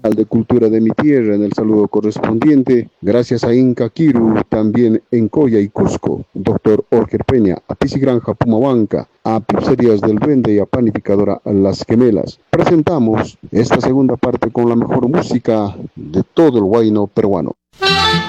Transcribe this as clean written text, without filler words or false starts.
al de Cultura de mi Tierra en el saludo correspondiente. Gracias a Inca Kiru, también en Coya y Cusco. Doctor Orger Peña, a Granja Pumahuanca, a Pizzerías del Duende y a Panificadora Las Gemelas. Presentamos esta segunda parte con la mejor música de todo el huayno peruano.